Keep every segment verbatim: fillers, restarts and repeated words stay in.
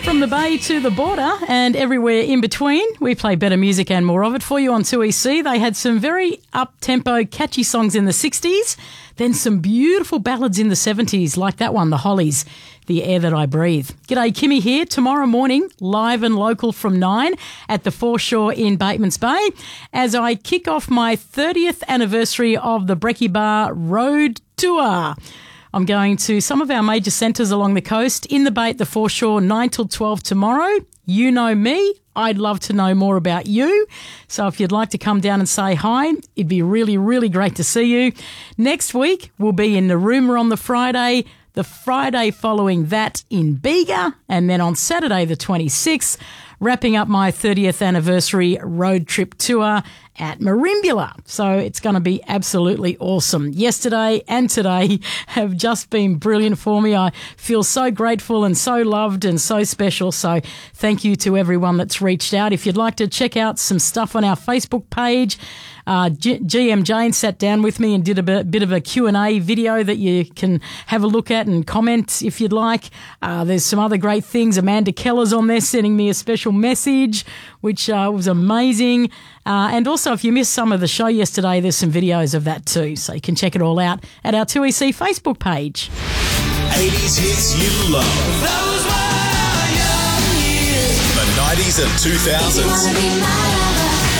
From the Bay to the border and everywhere in between, we play better music and more of it for you on two E C. They had some very up-tempo, catchy songs in the sixties, then some beautiful ballads in the seventies, like that one, The Hollies, The Air That I Breathe. G'day, Kimmy here. Tomorrow morning, live and local from nine at the Foreshore in Batemans Bay, as I kick off my thirtieth anniversary of the Brekkie Bar Road Tour. I'm going to some of our major centres along the coast, in the Bay at the Foreshore, nine till twelve tomorrow. You know me. I'd love to know more about you. So if you'd like to come down and say hi, it'd be really, really great to see you. Next week, we'll be in Narooma on the Friday, the Friday following that in Bega, and then on Saturday the twenty-sixth, wrapping up my thirtieth anniversary road trip tour at Merimbula. So it's going to be absolutely awesome. Yesterday and today have just been brilliant for me. I feel so grateful and so loved and so special. So thank you to everyone that's reached out. If you'd like to check out some stuff on our Facebook page, Uh, G- GM Jane sat down with me and did a bit, bit of a Q and A video that you can have a look at and comment if you'd like. Uh, there's some other great things. Amanda Keller's on there sending me a special message, which uh, was amazing. Uh, and also, if you missed some of the show yesterday, there's some videos of that too. So you can check it all out at our two E C Facebook page. eighties hits you love. Those were young years. The nineties and two thousands.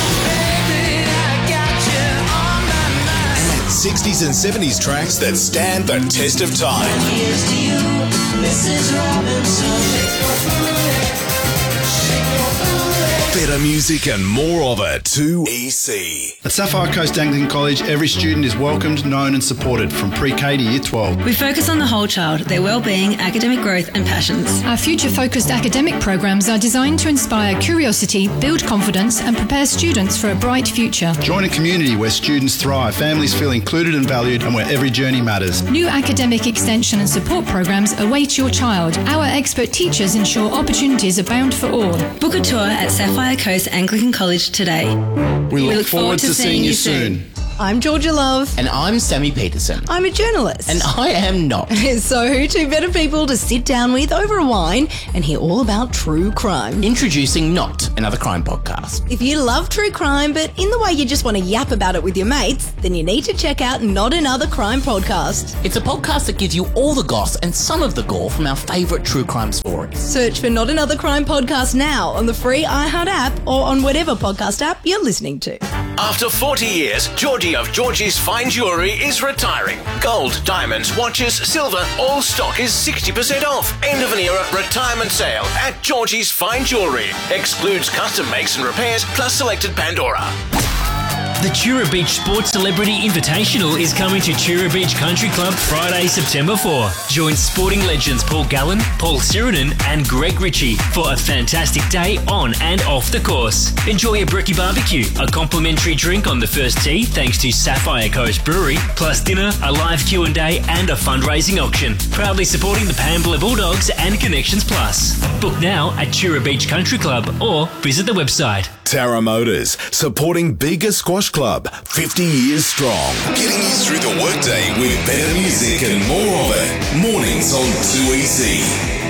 sixties and seventies tracks that stand the test of time. Here's to you, Missus Robinson. Better music and more of it. two E C. At Sapphire Coast Anglican College, every student is welcomed, known and supported from pre-K to year twelve. We focus on the whole child, their well-being, academic growth and passions. Our future-focused academic programs are designed to inspire curiosity, build confidence and prepare students for a bright future. Join a community where students thrive, families feel included and valued, and where every journey matters. New academic extension and support programs await your child. Our expert teachers ensure opportunities abound for all. Book a tour at Sapphire Coast Anglican College today. We look, we look forward, forward to seeing you soon. I'm Georgia Love. And I'm Sammy Peterson. I'm a journalist. And I am not. So, two better people to sit down with over a wine and hear all about true crime. Introducing Not, another crime podcast. If you love true crime, but in the way you just want to yap about it with your mates, then you need to check out Not Another Crime Podcast. It's a podcast that gives you all the goss and some of the gore from our favourite true crime stories. Search for Not Another Crime Podcast now on the free iHeart app or on whatever podcast app you're listening to. After forty years, Georgie of Georgie's Fine Jewellery is retiring. Gold, diamonds, watches, silver, all stock is sixty percent off. End of an era retirement sale at Georgie's Fine Jewellery. Excludes custom makes and repairs, plus selected Pandora. The Tura Beach Sports Celebrity Invitational is coming to Tura Beach Country Club Friday, September fourth. Join sporting legends Paul Gallen, Paul Sirenen and Greg Ritchie for a fantastic day on and off the course. Enjoy a Brekkie barbecue, a complimentary drink on the first tee thanks to Sapphire Coast Brewery, plus dinner, a live Q and A and a fundraising auction. Proudly supporting the Pambler Bulldogs and Connections Plus. Book now at Tura Beach Country Club or visit the website. Tara Motors, supporting Bega Squash Club, fifty years strong. Getting you through the workday with better music and more of it. Mornings on two E C.